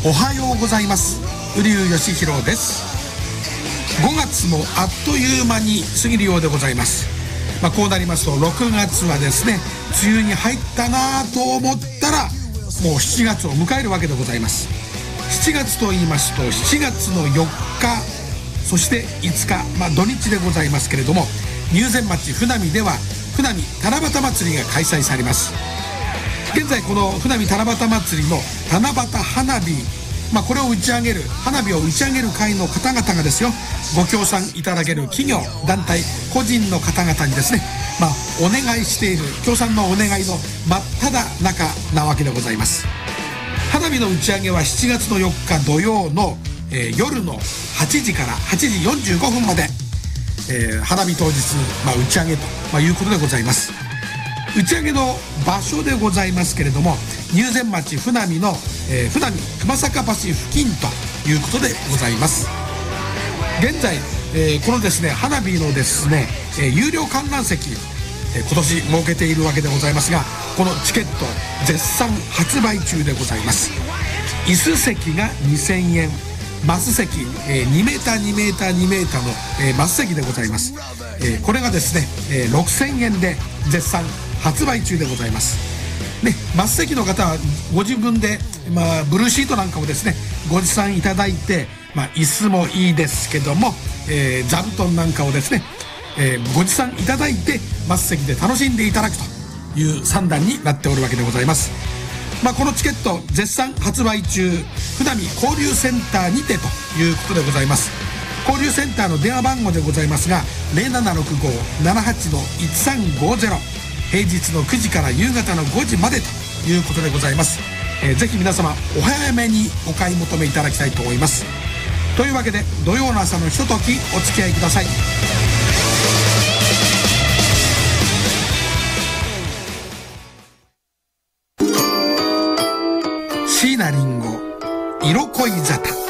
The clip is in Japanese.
おはようございます。瓜生義弘です。5月もあっという間に過ぎるようでございます。こうなりますと6月はですね、梅雨に入ったなと思ったらもう7月を迎えるわけでございます。7月と言いますと7月の4日そして5日、土日でございますけれども、入善町船見では船見七夕祭りが開催されます。現在この船見七夕祭りの七夕花火、これを打ち上げる花火を打ち上げる会の方々がですよ、ご協賛いただける企業団体個人の方々にですね、お願いしている協賛のお願いの真っ只中なわけでございます。花火の打ち上げは7月の4日土曜の、夜の8時から8時45分まで、花火当日、打ち上げと、いうことでございます。打ち上げの場所でございますけれども、入善町船見の、船見熊坂橋付近ということでございます。現在、このですね花火のですね、有料観覧席、今年設けているわけでございますが、このチケット絶賛発売中でございます。椅子席が2000円、マス席、2メーター2メーター2メーターの、マス席でございます。これがですね、6000円で絶賛発売中でございますね。マス席の方はご自分で、ブルーシートなんかをですねご持参いただいて、椅子もいいですけども、座布団なんかをですね、ご持参いただいてマス席で楽しんでいただくという算段になっておるわけでございます。このチケット絶賛発売中、船見交流センターにてということでございます。交流センターの電話番号でございますが 0765-78-1350、平日の9時から夕方の5時までということでございます。ぜひ皆様お早めにお買い求めいただきたいと思います。というわけで土曜の朝のひとときお付き合いください。椎名林檎色恋沙汰。